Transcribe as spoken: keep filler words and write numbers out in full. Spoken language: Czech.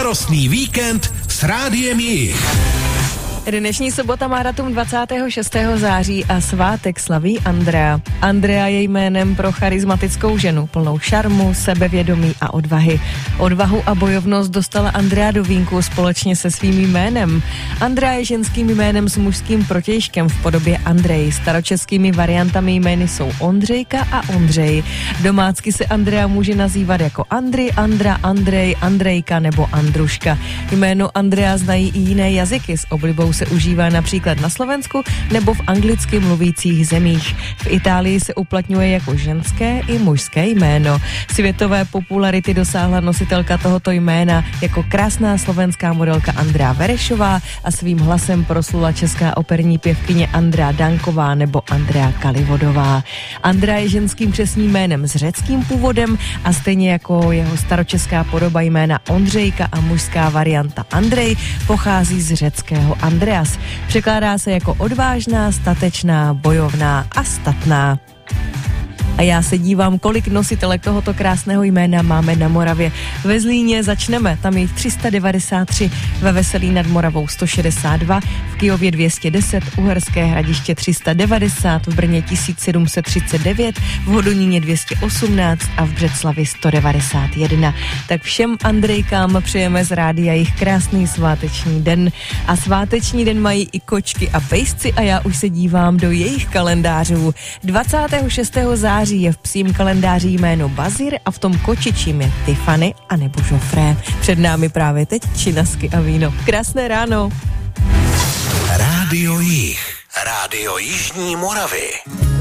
Slavnostný víkend s Rádiem Jich. Dnešní sobota má datum dvacátého šestého září a svátek slaví Andrea. Andrea je jménem pro charismatickou ženu, plnou šarmu, sebevědomí a odvahy. Odvahu a bojovnost dostala Andrea do vínku společně se svým jménem. Andrea je ženským jménem s mužským protějškem v podobě Andrej. Staročeskými variantami jmény jsou Ondřejka a Ondřej. Domácky se Andrea může nazývat jako Andry, Andra, Andrej, Andrejka nebo Andruška. Jméno Andrea znají i jiné jazyky, s oblibou se užívá například na Slovensku nebo v anglicky mluvících zemích. V Itálii se uplatňuje jako ženské i mužské jméno. Světové popularity dosáhla nositelka tohoto jména jako krásná slovenská modelka Andrea Verešová a svým hlasem proslula česká operní pěvkyně Andrea Danková nebo Andrea Kalivodová. Andrea je ženským křestním jménem s řeckým původem a stejně jako jeho staročeská podoba jména Ondřejka a mužská varianta Andrej pochází z řeckého Andreas. Překládá se jako odvážná, statečná, bojovná a statná. A já se dívám, kolik nositelek tohoto krásného jména máme na Moravě. Ve Zlíně začneme, tam je jich tři sta devadesát tři, ve Veselí nad Moravou sto šedesát dva, v Kyjově dvě stě deset, Uherské Hradiště tři sta devadesát, v Brně tisíc sedm set třicet devět, v Hodoníně dvě stě osmnáct a v Břeclavi sto devadesát jedna. Tak všem Andrejkám přejeme z rádia jich krásný sváteční den. A sváteční den mají i kočky a pejsci a já už se dívám do jejich kalendářů. dvacátého šestého září je v psím kalendáři jméno Bazir a v tom kočičím je Tiffany a nebo Joffrey. Před námi právě teď činasky a víno. Krásné ráno. Rádio Jich. Rádio Jižní Moravy.